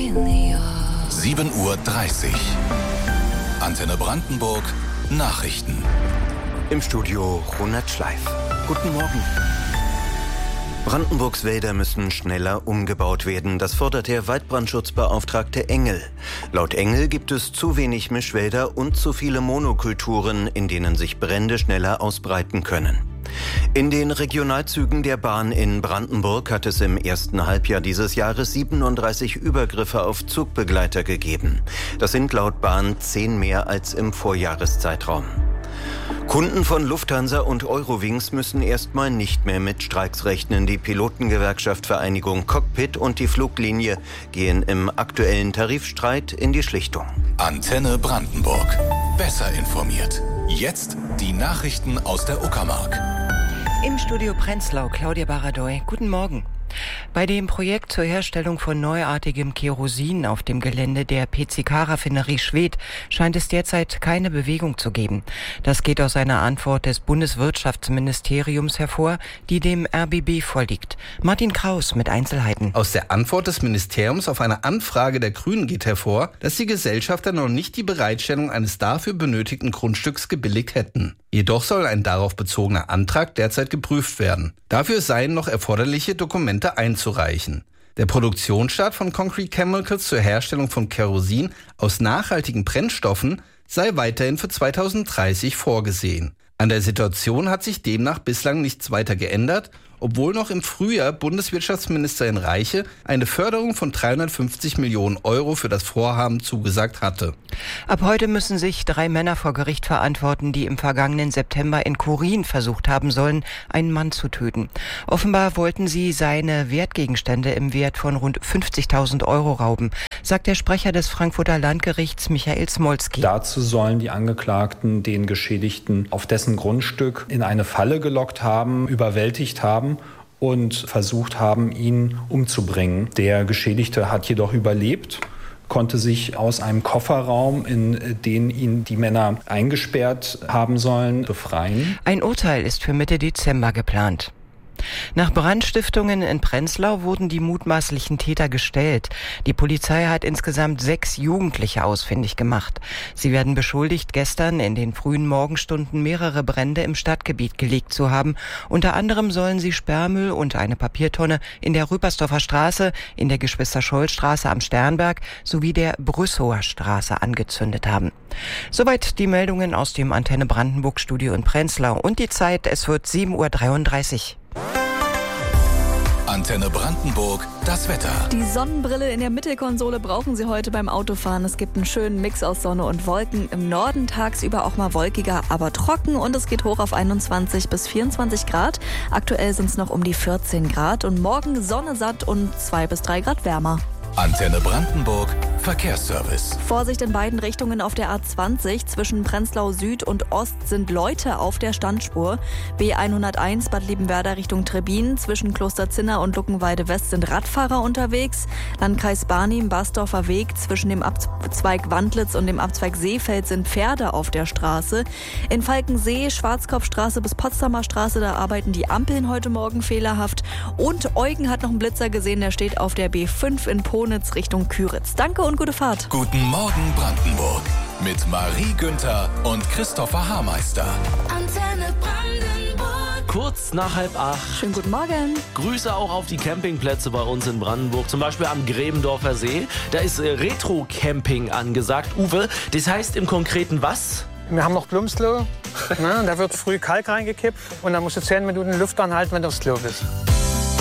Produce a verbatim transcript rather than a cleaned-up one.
sieben Uhr dreißig. Antenne Brandenburg, Nachrichten. Im Studio Ronald Schleif. Guten Morgen. Brandenburgs Wälder müssen schneller umgebaut werden. Das fordert der Waldbrandschutzbeauftragte Engel. Laut Engel gibt es zu wenig Mischwälder und zu viele Monokulturen, in denen sich Brände schneller ausbreiten können. In den Regionalzügen der Bahn in Brandenburg hat es im ersten Halbjahr dieses Jahres siebenunddreißig Übergriffe auf Zugbegleiter gegeben. Das sind laut Bahn zehn mehr als im Vorjahreszeitraum. Kunden von Lufthansa und Eurowings müssen erstmal nicht mehr mit Streiks rechnen. Die Pilotengewerkschaft Vereinigung Cockpit und die Fluglinie gehen im aktuellen Tarifstreit in die Schlichtung. Antenne Brandenburg. Besser informiert. Jetzt die Nachrichten aus der Uckermark. Im Studio Prenzlau, Claudia Baradoy. Guten Morgen. Bei dem Projekt zur Herstellung von neuartigem Kerosin auf dem Gelände der P C K-Raffinerie Schwedt scheint es derzeit keine Bewegung zu geben. Das geht aus einer Antwort des Bundeswirtschaftsministeriums hervor, die dem R B B vorliegt. Martin Kraus mit Einzelheiten. Aus der Antwort des Ministeriums auf eine Anfrage der Grünen geht hervor, dass die Gesellschafter noch nicht die Bereitstellung eines dafür benötigten Grundstücks gebilligt hätten. Jedoch soll ein darauf bezogener Antrag derzeit geprüft werden. Dafür seien noch erforderliche Dokumente einzureichen. Der Produktionsstart von Concrete Chemicals zur Herstellung von Kerosin aus nachhaltigen Brennstoffen sei weiterhin für zweitausenddreißig vorgesehen. An der Situation hat sich demnach bislang nichts weiter geändert, obwohl noch im Frühjahr Bundeswirtschaftsministerin Reiche eine Förderung von dreihundertfünfzig Millionen Euro für das Vorhaben zugesagt hatte. Ab heute müssen sich drei Männer vor Gericht verantworten, die im vergangenen September in Kurin versucht haben sollen, einen Mann zu töten. Offenbar wollten sie seine Wertgegenstände im Wert von rund fünfzigtausend Euro rauben, sagt der Sprecher des Frankfurter Landgerichts Michael Smolski. Dazu sollen die Angeklagten den Geschädigten auf dessen Grundstück in eine Falle gelockt haben, überwältigt haben und versucht haben, ihn umzubringen. Der Geschädigte hat jedoch überlebt, konnte sich aus einem Kofferraum, in den ihn die Männer eingesperrt haben sollen, befreien. Ein Urteil ist für Mitte Dezember geplant. Nach Brandstiftungen in Prenzlau wurden die mutmaßlichen Täter gestellt. Die Polizei hat insgesamt sechs Jugendliche ausfindig gemacht. Sie werden beschuldigt, gestern in den frühen Morgenstunden mehrere Brände im Stadtgebiet gelegt zu haben. Unter anderem sollen sie Sperrmüll und eine Papiertonne in der Rüpersdorfer Straße, in der Geschwister-Scholl-Straße am Sternberg sowie der Brüssower Straße angezündet haben. Soweit die Meldungen aus dem Antenne Brandenburg Studio in Prenzlau. Und die Zeit, es wird sieben Uhr dreiunddreißig. Antenne Brandenburg, das Wetter. Die Sonnenbrille in der Mittelkonsole brauchen Sie heute beim Autofahren. Es gibt einen schönen Mix aus Sonne und Wolken. Im Norden tagsüber auch mal wolkiger, aber trocken. Und es geht hoch auf einundzwanzig bis vierundzwanzig Grad. Aktuell sind es noch um die vierzehn Grad. Und morgen Sonne satt und zwei bis drei Grad wärmer. Antenne Brandenburg, Verkehrsservice. Vorsicht in beiden Richtungen auf der A zwanzig. Zwischen Prenzlau Süd und Ost sind Leute auf der Standspur. B hunderteins Bad Liebenwerda Richtung Trebin. Zwischen Klosterzinna und Luckenwalde West sind Radfahrer unterwegs. Landkreis Barnim, Basdorfer Weg. Zwischen dem Abzweig Wandlitz und dem Abzweig Seefeld sind Pferde auf der Straße. In Falkensee, Schwarzkopfstraße bis Potsdamer Straße, da arbeiten die Ampeln heute Morgen fehlerhaft. Und Eugen hat noch einen Blitzer gesehen, der steht auf der B fünf in Polen Richtung Küritz. Danke und gute Fahrt. Guten Morgen Brandenburg mit Marie Günther und Christopher Haarmeister. Antenne Brandenburg. Kurz nach halb acht. Schönen guten Morgen. Grüße auch auf die Campingplätze bei uns in Brandenburg, zum Beispiel am Gräbendorfer See. Da ist äh, Retro-Camping angesagt. Uwe, das heißt im Konkreten was? Wir haben noch Plumpsklo. Ne? Da wird früh Kalk reingekippt und dann musst du zehn Minuten Luft anhalten, wenn du aufs Klo bist.